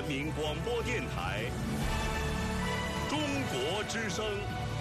民广播电台中国之声。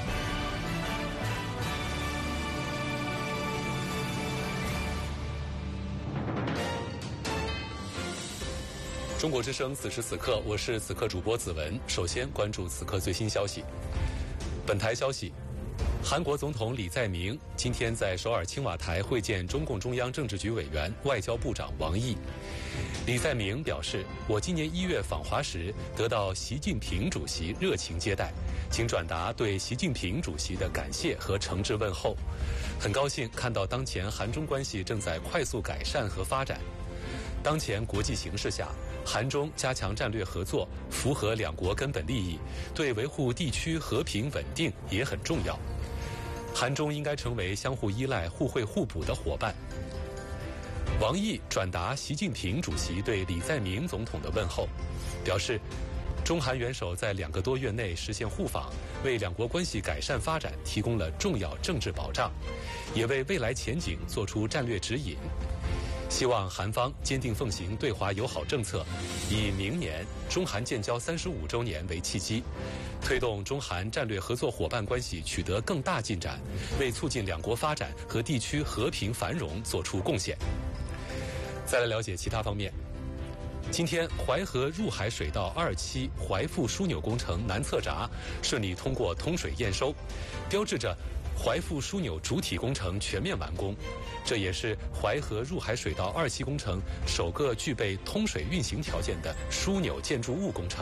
中国之声，此时此刻，我是此刻主播子文。首先关注此刻最新消息。本台消息，韩国总统李在明今天在首尔青瓦台会见中共中央政治局委员、外交部长王毅。李在明表示，我今年1月访华时得到习近平主席热情接待，请转达对习近平主席的感谢和诚挚问候。很高兴看到当前韩中关系正在快速改善和发展。当前国际形势下，韩中加强战略合作，符合两国根本利益，对维护地区和平稳定也很重要。韩中应该成为相互依赖、互惠互补的伙伴。王毅转达习近平主席对李在明总统的问候，表示中韩元首在2个多月内实现互访，为两国关系改善发展提供了重要政治保障，也为未来前景做出战略指引。希望韩方坚定奉行对华友好政策，以明年中韩建交35周年为契机，推动中韩战略合作伙伴关系取得更大进展，为促进两国发展和地区和平繁荣做出贡献。再来了解其他方面。今天，淮河入海水道2期淮阜枢纽工程南侧闸顺利通过通水验收，标志着淮阜枢纽主体工程全面完工。这也是淮河入海水道2期工程首个具备通水运行条件的枢纽建筑物工程。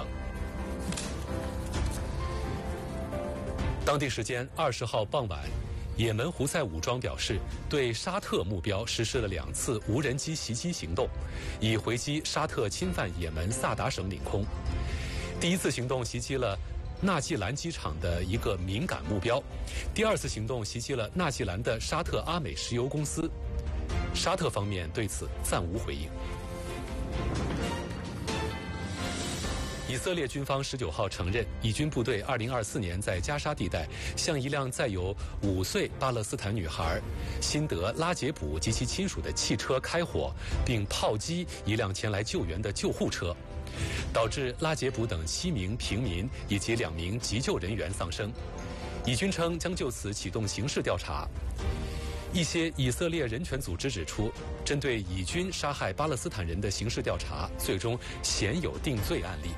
当地时间20号傍晚，也门胡塞武装表示，对沙特目标实施了2次无人机袭击行动，以回击沙特侵犯也门萨达省领空。第一次行动袭击了纳季兰机场的一个敏感目标，第2次行动袭击了纳季兰的沙特阿美石油公司。沙特方面对此暂无回应。以色列军方19号承认，以军部队2024年在加沙地带向一辆载有5岁巴勒斯坦女孩辛德拉杰卜及其亲属的汽车开火，并炮击一辆前来救援的救护车，导致拉杰卜等7名平民以及2名急救人员丧生。以军称将就此启动刑事调查。一些以色列人权组织指出，针对以军杀害巴勒斯坦人的刑事调查最终鲜有定罪案例。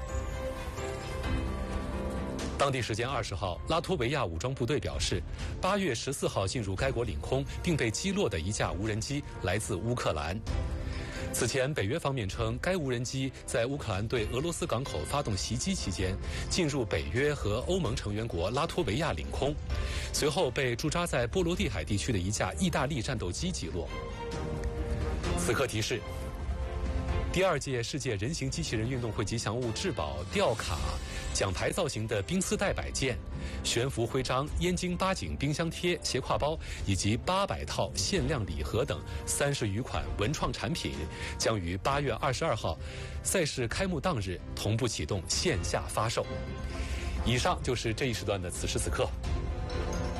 当地时间20号，拉脱维亚武装部队表示，8月14号进入该国领空并被击落的一架无人机来自乌克兰。此前，北约方面称，该无人机在乌克兰对俄罗斯港口发动袭击期间，进入北约和欧盟成员国拉脱维亚领空，随后被驻扎在波罗的海地区的一架意大利战斗机击落。此刻提示：第2届世界人形机器人运动会吉祥物至宝吊卡、奖牌造型的冰丝带摆件、悬浮徽章、燕京八景冰箱贴、斜挎包以及800套限量礼盒等30余款文创产品，将于8月22号赛事开幕当日同步启动线下发售。以上就是这一时段的此时此刻，